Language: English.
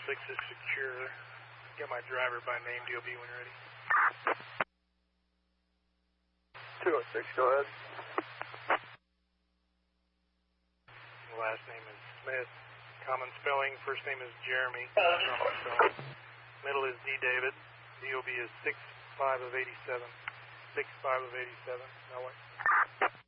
206 is secure. Get my driver by name, DOB, when you're ready. 206, go ahead. Last name is Smith. Common spelling. First name is Jeremy. Common spelling. Middle is D. David. DOB is 65 of 87. 65 of 87. No way.